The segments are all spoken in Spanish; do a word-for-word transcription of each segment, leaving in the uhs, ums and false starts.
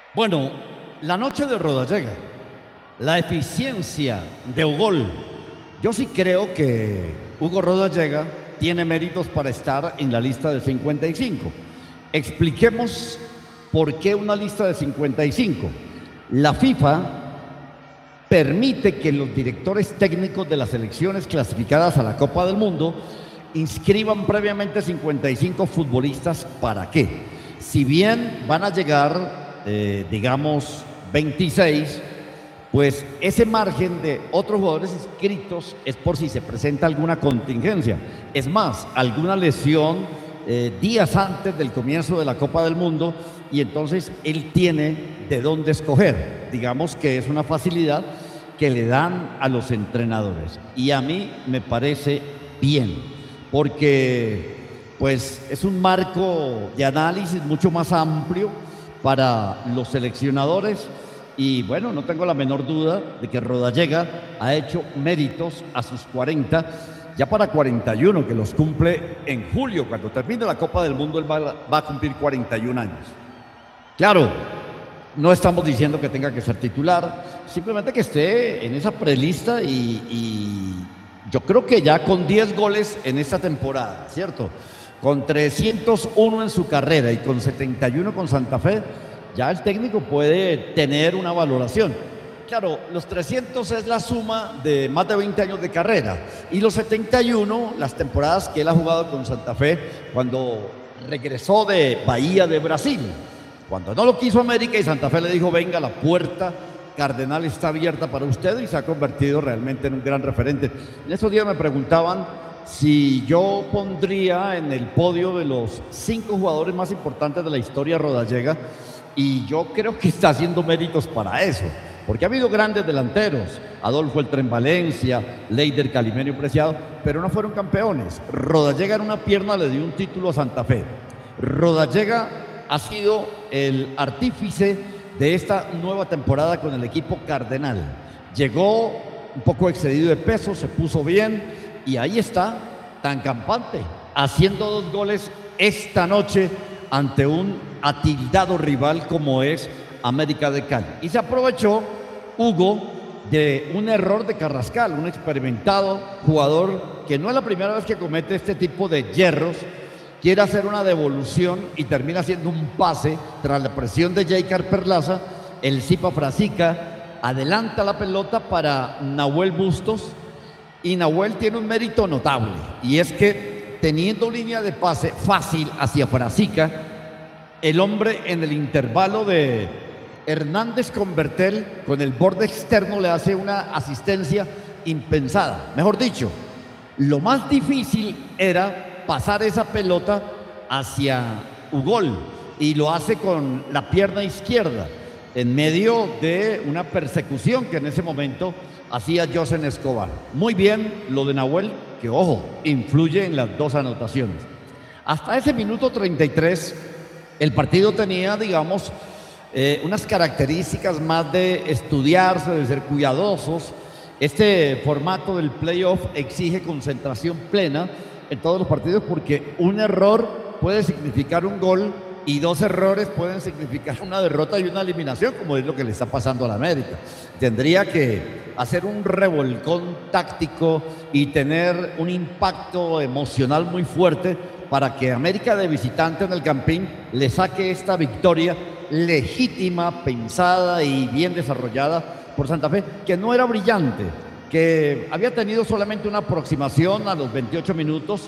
Bueno, la noche de Rodallega, la eficiencia de Ugol. Yo sí creo que Hugo Rodallega tiene méritos para estar en la lista de cincuenta y cinco. Expliquemos por qué una lista de cincuenta y cinco. La FIFA permite que los directores técnicos de las selecciones clasificadas a la Copa del Mundo inscriban previamente cincuenta y cinco futbolistas. ¿Para qué? Si bien van a llegar, eh, digamos, veintiséis, pues ese margen de otros jugadores inscritos es por si se presenta alguna contingencia. Es más, alguna lesión eh, días antes del comienzo de la Copa del Mundo, y entonces él tiene de dónde escoger. Digamos que es una facilidad que le dan a los entrenadores. Y a mí me parece bien, porque pues es un marco de análisis mucho más amplio para los seleccionadores. Y bueno, no tengo la menor duda de que Rodallega ha hecho méritos a sus cuarenta, ya para cuarenta y uno, que los cumple en julio. Cuando termine la Copa del Mundo, él va, va a cumplir cuarenta y un años. Claro, no estamos diciendo que tenga que ser titular, simplemente que esté en esa prelista, y, y yo creo que ya con diez goles en esta temporada, ¿cierto? Con trescientos uno en su carrera y con setenta y uno con Santa Fe, ya el técnico puede tener una valoración. Claro, los trescientos es la suma de más de veinte años de carrera, y los setenta y uno, las temporadas que él ha jugado con Santa Fe cuando regresó de Bahía de Brasil, cuando no lo quiso América y Santa Fe le dijo: venga, la puerta Cardenal está abierta para usted, y se ha convertido realmente en un gran referente. En estos días me preguntaban si yo pondría en el podio de los cinco jugadores más importantes de la historia Rodallega, y yo creo que está haciendo méritos para eso, porque ha habido grandes delanteros, Adolfo El Tren Valencia, Leider Calimerio Preciado, pero no fueron campeones. Rodallega en una pierna le dio un título a Santa Fe. Rodallega ha sido el artífice de esta nueva temporada con el equipo Cardenal. Llegó un poco excedido de peso, se puso bien, y ahí está, tan campante, haciendo dos goles esta noche ante un atildado rival como es América de Cali. Y se aprovechó Hugo de un error de Carrascal, un experimentado jugador que no es la primera vez que comete este tipo de yerros. Quiere hacer una devolución y termina haciendo un pase tras la presión de Jeicar Perlaza. El Zipa Frasica adelanta la pelota para Nahuel Bustos, y Nahuel tiene un mérito notable, y es que teniendo línea de pase fácil hacia Frasica, el hombre en el intervalo de Hernández con Bertel, con el borde externo, le hace una asistencia impensada. Mejor dicho, lo más difícil era pasar esa pelota hacia Ugol, y lo hace con la pierna izquierda, en medio de una persecución que en ese momento hacía Josen Escobar. Muy bien lo de Nahuel, que ojo, influye en las dos anotaciones. Hasta ese minuto treinta y tres, el partido tenía, digamos, eh, unas características más de estudiarse, de ser cuidadosos. Este formato del playoff exige concentración plena en todos los partidos, porque un error puede significar un gol, y dos errores pueden significar una derrota y una eliminación, como es lo que le está pasando a la América. Tendría que hacer un revolcón táctico y tener un impacto emocional muy fuerte para que América de visitante en el Campín le saque esta victoria legítima, pensada y bien desarrollada por Santa Fe, que no era brillante, que había tenido solamente una aproximación a los veintiocho minutos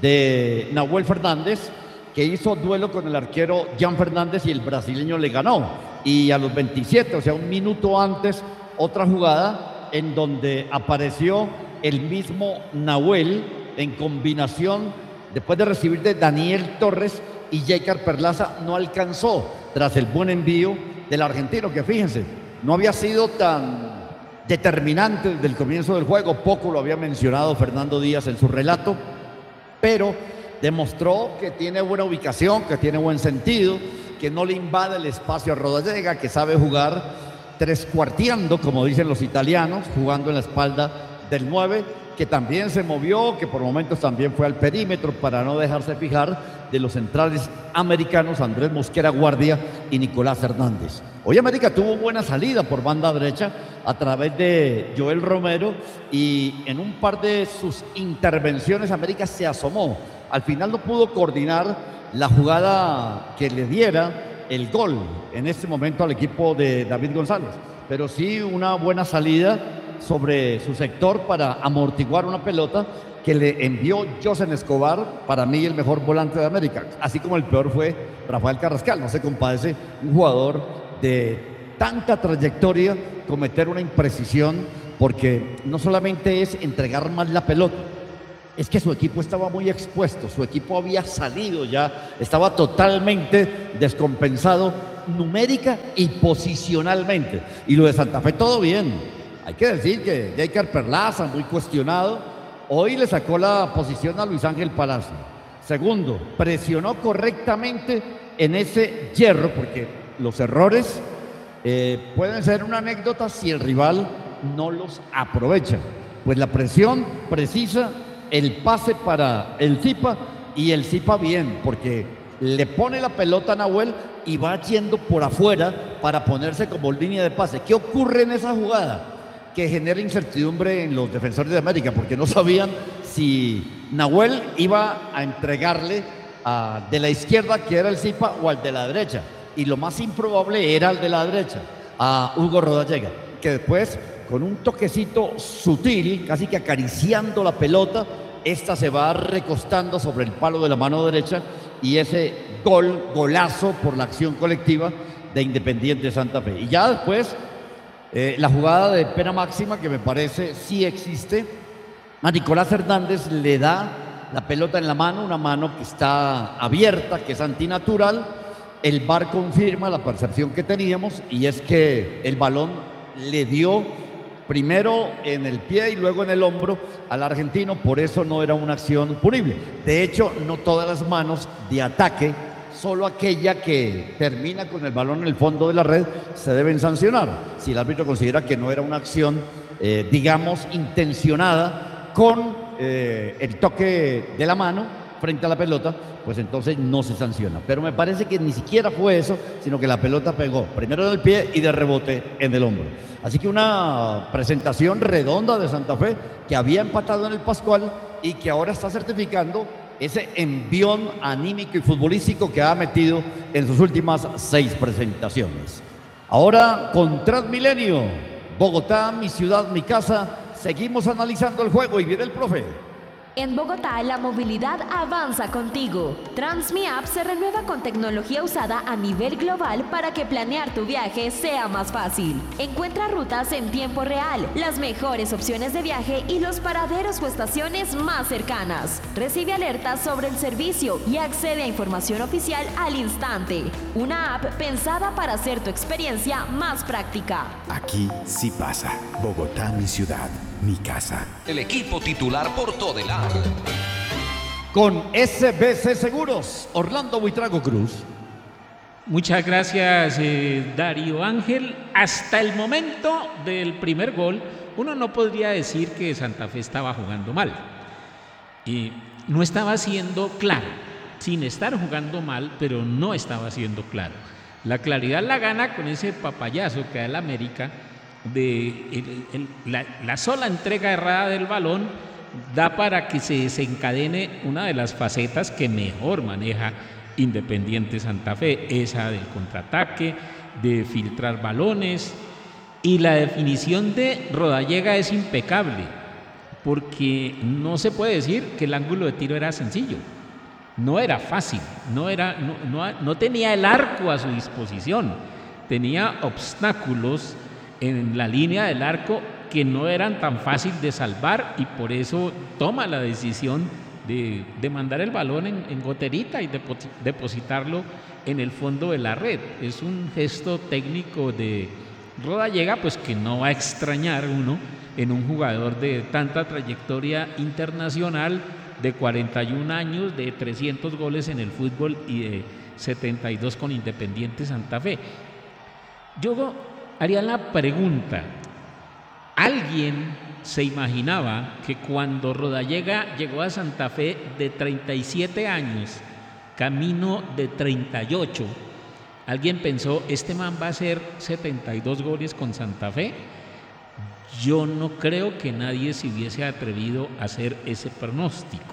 de Nahuel Fernández, que hizo duelo con el arquero Jan Fernández, y el brasileño le ganó. Y a los veintisiete, o sea, un minuto antes, otra jugada en donde apareció el mismo Nahuel en combinación después de recibir de Daniel Torres, y Jeicar Perlaza no alcanzó tras el buen envío del argentino, que fíjense, no había sido tan determinante desde el comienzo del juego. Poco lo había mencionado Fernando Díaz en su relato, pero demostró que tiene buena ubicación, que tiene buen sentido, que no le invade el espacio a Rodallega, que sabe jugar trescuarteando, como dicen los italianos, jugando en la espalda del nueve, que también se movió, que por momentos también fue al perímetro para no dejarse fijar de los centrales americanos Andrés Mosquera Guardia y Nicolás Hernández. Hoy América tuvo buena salida por banda derecha a través de Joel Romero y en un par de sus intervenciones América se asomó. Al final no pudo coordinar la jugada que le diera el gol en este momento al equipo de David González, pero sí una buena salida sobre su sector para amortiguar una pelota que le envió Josen Escobar, para mí el mejor volante de América, así como el peor fue Rafael Carrascal. No se compadece un jugador de tanta trayectoria cometer una imprecisión, porque no solamente es entregar mal la pelota, es que su equipo estaba muy expuesto, su equipo había salido ya, estaba totalmente descompensado numérica y posicionalmente. Y lo de Santa Fe todo bien. Hay que decir que Jaiker Perlaza, muy cuestionado, hoy le sacó la posición a Luis Ángel Palacio. Segundo, presionó correctamente en ese hierro, porque los errores eh, pueden ser una anécdota si el rival no los aprovecha. Pues la presión precisa, el pase para el Zipa, y el Zipa bien, porque le pone la pelota a Nahuel y va yendo por afuera para ponerse como línea de pase. ¿Qué ocurre en esa jugada? Que genera incertidumbre en los defensores de América, porque no sabían si Nahuel iba a entregarle a, de la izquierda, que era el Zipa, o al de la derecha. Y lo más improbable era el de la derecha, a Hugo Rodallega, que después, con un toquecito sutil, casi que acariciando la pelota, esta se va recostando sobre el palo de la mano derecha, y ese gol, golazo por la acción colectiva de Independiente Santa Fe. Y ya después, eh, la jugada de pena máxima, que me parece sí existe, a Nicolás Hernández le da la pelota en la mano, una mano que está abierta, que es antinatural. El V A R confirma la percepción que teníamos, y es que el balón le dio primero en el pie y luego en el hombro al argentino, por eso no era una acción punible. De hecho, no todas las manos de ataque, solo aquella que termina con el balón en el fondo de la red, se deben sancionar. Si el árbitro considera que no era una acción, eh, digamos, intencionada con eh, el toque de la mano frente a la pelota, pues entonces no se sanciona. Pero me parece que ni siquiera fue eso, sino que la pelota pegó primero en el pie y de rebote en el hombro. Así que una presentación redonda de Santa Fe, que había empatado en el Pascual y que ahora está certificando ese envión anímico y futbolístico que ha metido en sus últimas seis presentaciones. Ahora con Transmilenio, Bogotá, mi ciudad, mi casa, seguimos analizando el juego y viene el profe. En Bogotá, la movilidad avanza contigo. TransmiApp se renueva con tecnología usada a nivel global para que planear tu viaje sea más fácil. Encuentra rutas en tiempo real, las mejores opciones de viaje y los paraderos o estaciones más cercanas. Recibe alertas sobre el servicio y accede a información oficial al instante. Una app pensada para hacer tu experiencia más práctica. Aquí sí pasa. Bogotá, mi ciudad, mi casa. El equipo titular por Todelar. Con S B C Seguros, Orlando Buitrago Cruz. Muchas gracias, eh, Darío Ángel. Hasta el momento del primer gol, uno no podría decir que Santa Fe estaba jugando mal. Y no estaba siendo claro, sin estar jugando mal, pero no estaba siendo claro. La claridad la gana con ese papayazo que da el América, de el, el, la, la sola entrega errada del balón da para que se desencadene una de las facetas que mejor maneja Independiente Santa Fe, esa del contraataque, de filtrar balones, y la definición de Rodallega es impecable, porque no se puede decir que el ángulo de tiro era sencillo, no era fácil, no, era, no, no, no tenía el arco a su disposición, tenía obstáculos en la línea del arco que no eran tan fácil de salvar, y por eso toma la decisión de, de mandar el balón en, en goterita y depo- depositarlo en el fondo de la red. Es un gesto técnico de Rodallega, pues que no va a extrañar uno en un jugador de tanta trayectoria internacional, de cuarenta y un años, de trescientos goles en el fútbol y de setenta y dos con Independiente Santa Fe. Yo haría la pregunta: ¿alguien se imaginaba que cuando Rodallega llegó a Santa Fe de treinta y siete años, camino de treinta y ocho, alguien pensó, este man va a hacer setenta y dos goles con Santa Fe. Yo no creo que nadie se hubiese atrevido a hacer ese pronóstico.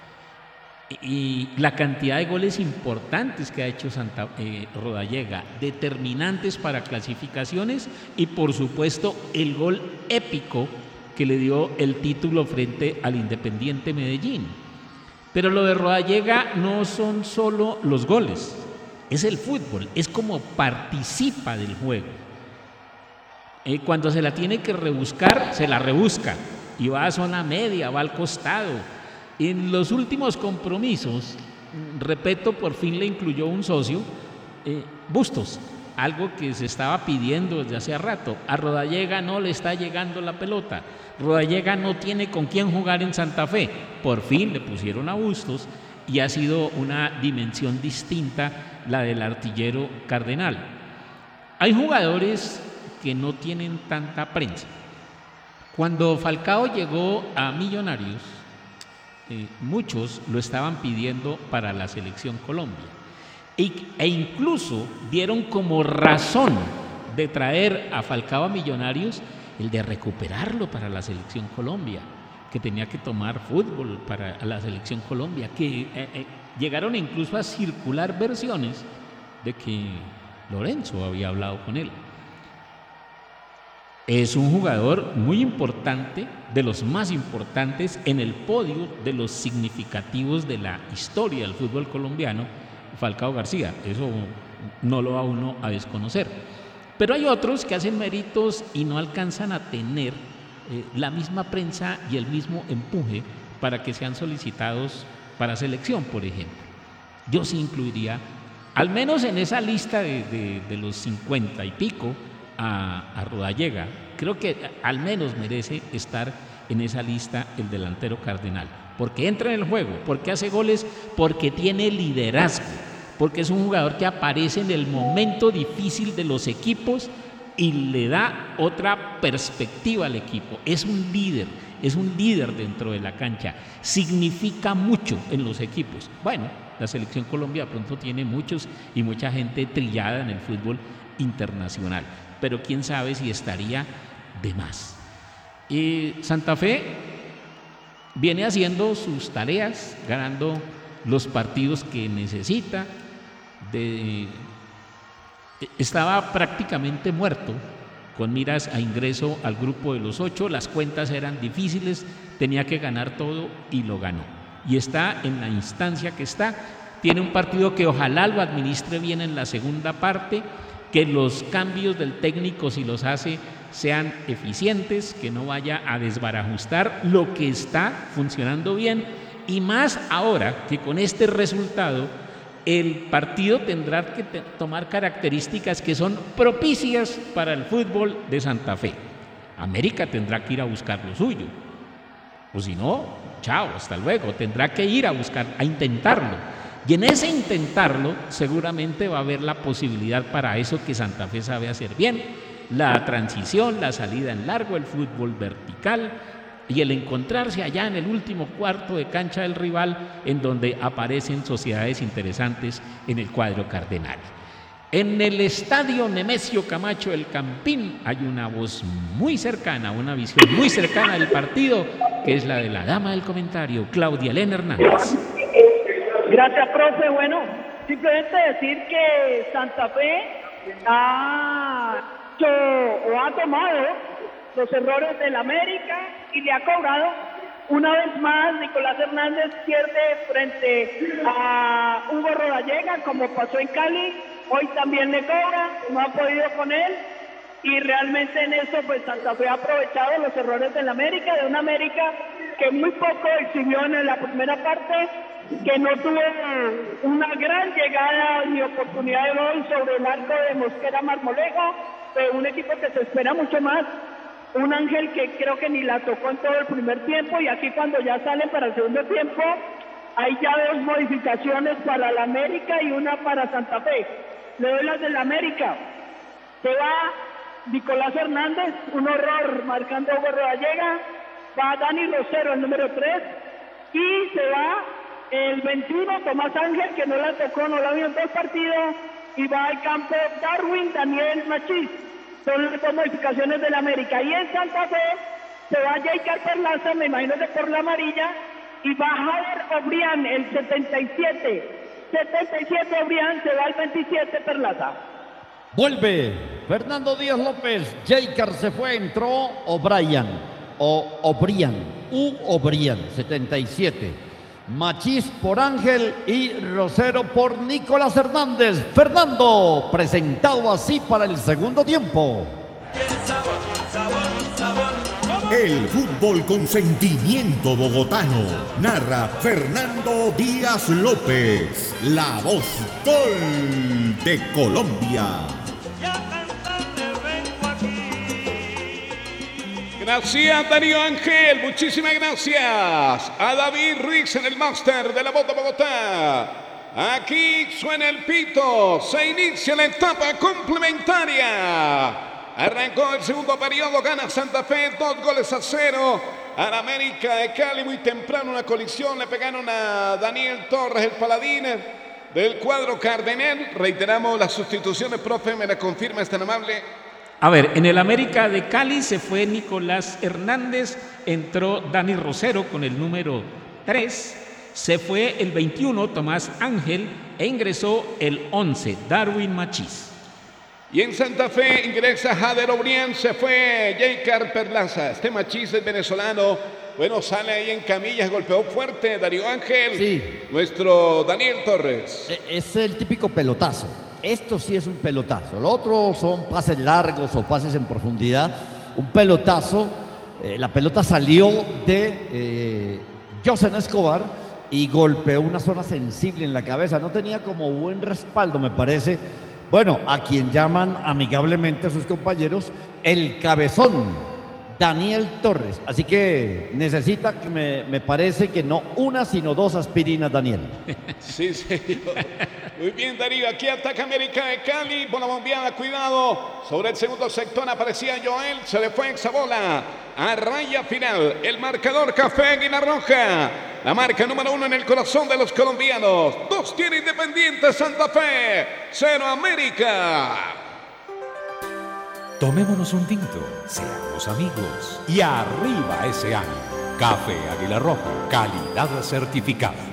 Y la cantidad de goles importantes que ha hecho Santa, eh, Rodallega, determinantes para clasificaciones, y por supuesto el gol épico que le dio el título frente al Independiente Medellín. Pero lo de Rodallega no son solo los goles, es el fútbol, es como participa del juego. Eh, cuando se la tiene que rebuscar, se la rebusca y va a zona media, va al costado. En los últimos compromisos, repito, por fin le incluyó un socio, eh, Bustos, algo que se estaba pidiendo desde hace rato. A Rodallega no le está llegando la pelota, Rodallega no tiene con quién jugar en Santa Fe. Por fin le pusieron a Bustos y ha sido una dimensión distinta la del artillero Cardenal. Hay jugadores que no tienen tanta prensa. Cuando Falcao llegó a Millonarios, Eh, muchos lo estaban pidiendo para la selección Colombia e, e incluso dieron como razón de traer a Falcao a Millonarios el de recuperarlo para la selección Colombia, que tenía que tomar fútbol para la selección Colombia, que eh, eh, llegaron incluso a circular versiones de que Lorenzo había hablado con él. Es un jugador muy importante, de los más importantes en el podio de los significativos de la historia del fútbol colombiano, Falcao García. Eso no lo va uno a desconocer. Pero hay otros que hacen méritos y no alcanzan a tener eh, la misma prensa y el mismo empuje para que sean solicitados para selección, por ejemplo. Yo sí incluiría, al menos en esa lista de, de, de los cincuenta y pico, A, a Rodallega. Creo que al menos merece estar en esa lista el delantero Cardenal, porque entra en el juego, porque hace goles, porque tiene liderazgo, porque es un jugador que aparece en el momento difícil de los equipos y le da otra perspectiva al equipo. Es un líder, es un líder dentro de la cancha, significa mucho en los equipos. Bueno, la selección Colombia pronto tiene muchos y mucha gente trillada en el fútbol internacional, pero quién sabe si estaría de más. Y Santa Fe viene haciendo sus tareas, ganando los partidos que necesita. De, estaba prácticamente muerto con miras a ingreso al grupo de los ocho, las cuentas eran difíciles, tenía que ganar todo y lo ganó. Y está en la instancia que está, tiene un partido que ojalá lo administre bien en la segunda parte, que los cambios del técnico, si los hace, sean eficientes, que no vaya a desbarajustar lo que está funcionando bien, y más ahora que con este resultado el partido tendrá que te- tomar características que son propicias para el fútbol de Santa Fe. América tendrá que ir a buscar lo suyo, o si no, chao, hasta luego, tendrá que ir a buscar, a intentarlo. Y en ese intentarlo seguramente va a haber la posibilidad para eso que Santa Fe sabe hacer bien: la transición, la salida en largo, el fútbol vertical y el encontrarse allá en el último cuarto de cancha del rival, en donde aparecen sociedades interesantes en el cuadro cardenal. En el estadio Nemesio Camacho El Campín hay una voz muy cercana, una visión muy cercana del partido, que es la de la dama del comentario, Claudia Elena Hernández. Gracias, profe. Bueno, simplemente decir que Santa Fe ha hecho o ha tomado los errores del América y le ha cobrado. Una vez más, Nicolás Hernández pierde frente a Hugo Rodallega, como pasó en Cali. Hoy también le cobra, no ha podido con él. Y realmente en eso, pues Santa Fe ha aprovechado los errores del América, de un América que muy poco exhibió en la primera parte, que no tuvo una gran llegada ni oportunidad de gol sobre el arco de Mosquera Marmolejo, pero un equipo que se espera mucho más. Un Ángel que creo que ni la tocó en todo el primer tiempo, y aquí cuando ya salen para el segundo tiempo hay ya dos modificaciones para el América y una para Santa Fe. Le doy las del América. Se va Nicolás Hernández, un horror marcando a Hugo Rodallega. va Dani Rosero, el número tres, y se va el veintiuno, Tomás Ángel, que no la tocó, no la vio en dos partidos, y va al campo Darwin Daniel Machís. Son las dos modificaciones del América. Y en Santa Fe se va Jeicar Perlaza, me imagino que por la amarilla, y va Javier Obrián, el setenta y siete. setenta y siete Obrián, se va el veintisiete Perlaza. Vuelve Fernando Díaz López. Jeicar se fue, entró O'Brien. O Obrián. U Obrián, setenta y siete. Machís por Ángel y Rosero por Nicolás Hernández. Fernando, presentado así para el segundo tiempo. El fútbol con sentimiento bogotano. Narra Fernando Díaz López, la voz gol de Colombia. Gracias, Darío Ángel. Muchísimas gracias a David Ruiz en el máster de la voz de Bogotá. Aquí suena el pito. Se inicia la etapa complementaria. Arrancó el segundo periodo. Gana Santa Fe dos goles a cero al América de Cali. Muy temprano una colisión. Le pegaron a Daniel Torres, el paladín del cuadro cardenal. Reiteramos las sustituciones, profe. ¿Me la confirma? ¿Es tan amable? A ver, en el América de Cali se fue Nicolás Hernández, entró Dani Rosero con el número tres, se fue el veintiuno Tomás Ángel e ingresó el once Darwin Machís. Y en Santa Fe ingresa Jader Obrián, se fue Jeicar Perlaza. Este Machís es venezolano. Bueno, sale ahí en camillas, golpeó fuerte Darío Ángel. Sí. Nuestro Daniel Torres. Es el típico pelotazo. Esto sí es un pelotazo. Lo otro son pases largos o pases en profundidad. Un pelotazo. Eh, la pelota salió de eh, Josen Escobar y golpeó una zona sensible en la cabeza. No tenía como buen respaldo, me parece. Bueno, a quien llaman amigablemente a sus compañeros el cabezón, Daniel Torres. Así que necesita, que me, me parece que no una, sino dos aspirinas, Daniel. Sí, señor. Muy bien, Darío. Aquí ataca América de Cali. Bola bombeada, cuidado. Sobre el segundo sector aparecía Joel. Se le fue esa bola a raya final. El marcador Café Águila Roja. La marca número uno en el corazón de los colombianos. Dos tiene Independiente Santa Fe. Cero América. Tomémonos un tinto, seamos amigos. Y arriba ese año. Café Águila Roja, calidad certificada.